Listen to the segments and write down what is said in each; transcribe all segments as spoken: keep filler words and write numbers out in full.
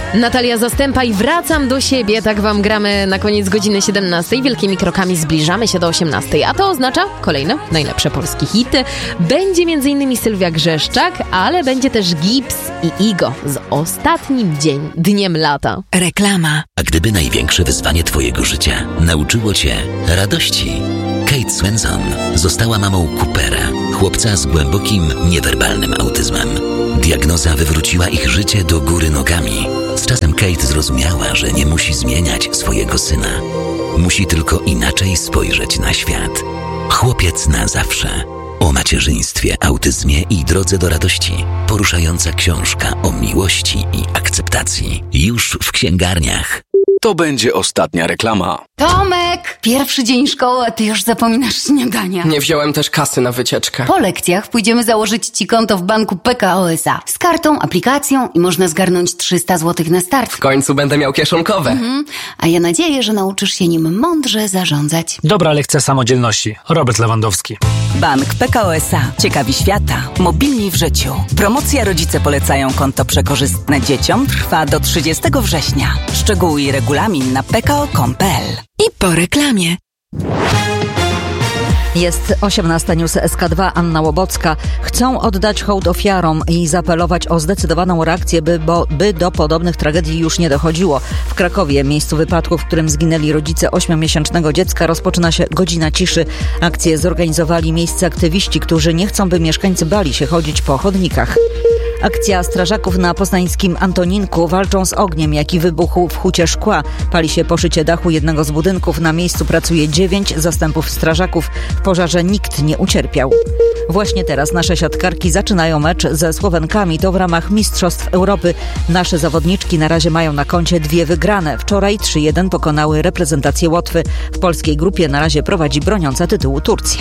Natalia Zastępa i Wracam do siebie. Tak wam gramy na koniec godziny siedemnastej. Wielkimi krokami zbliżamy się do osiemnastej. A to oznacza kolejne najlepsze polskie hity. Będzie m.in. Sylwia Grzeszczak, ale będzie też Gibbs i Igo z Ostatnim dzień, dniem lata. Reklama. A gdyby największe wyzwanie twojego życia nauczyło cię radości? Kate Swenson została mamą Coopera, chłopca z głębokim, niewerbalnym autyzmem. Diagnoza wywróciła ich życie do góry nogami. Z czasem Kate zrozumiała, że nie musi zmieniać swojego syna. Musi tylko inaczej spojrzeć na świat. Chłopiec na zawsze. O macierzyństwie, autyzmie i drodze do radości. Poruszająca książka o miłości i akceptacji. Już w księgarniach. To będzie ostatnia reklama. Tomek! Pierwszy dzień szkoły, a ty już zapominasz śniadania. Nie wziąłem też kasy na wycieczkę. Po lekcjach pójdziemy założyć ci konto w banku P K O S A. Z kartą, aplikacją i można zgarnąć trzysta złotych na start. W końcu będę miał kieszonkowe. Mhm. A ja nadzieję, że nauczysz się nim mądrze zarządzać. Dobra lekcja samodzielności. Robert Lewandowski. Bank P K O S A. Ciekawi świata. Mobilni w życiu. Promocja Rodzice polecają konto przekorzystne dzieciom trwa do trzydziestego września. Szczegóły i regulamin na p k o kropka com kropka p l. I po reklamie. Jest osiemnasta, news S K dwa, Anna Łobocka. Chcą oddać hołd ofiarom i zaapelować o zdecydowaną reakcję, by, bo, by do podobnych tragedii już nie dochodziło. W Krakowie, miejscu wypadku, w którym zginęli rodzice ośmiomiesięcznego dziecka, rozpoczyna się godzina ciszy. Akcję zorganizowali miejscy aktywiści, którzy nie chcą, by mieszkańcy bali się chodzić po chodnikach. Akcja strażaków na poznańskim Antoninku. Walczą z ogniem, jaki wybuchł w Hucie Szkła. Pali się poszycie dachu jednego z budynków. Na miejscu pracuje dziewięć zastępów strażaków. W pożarze nikt nie ucierpiał. Właśnie teraz nasze siatkarki zaczynają mecz ze Słowenkami. To w ramach Mistrzostw Europy. Nasze zawodniczki na razie mają na koncie dwie wygrane. Wczoraj trzy jeden pokonały reprezentację Łotwy. W polskiej grupie na razie prowadzi broniąca tytułu Turcja.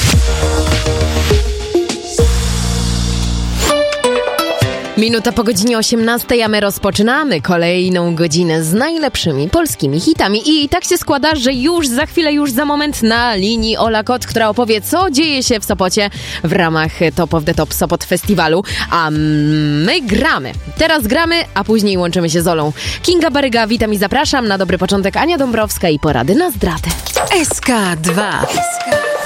Minuta po godzinie osiemnastej, a my rozpoczynamy kolejną godzinę z najlepszymi polskimi hitami. I tak się składa, że już za chwilę, już za moment na linii Ola Kot, która opowie, co dzieje się w Sopocie w ramach Top of the Top Sopot Festiwalu. A my gramy. Teraz gramy, a później łączymy się z Olą. Kinga Baryga, witam i zapraszam. Na dobry początek Ania Dąbrowska i porady na zdradę. S K dwa.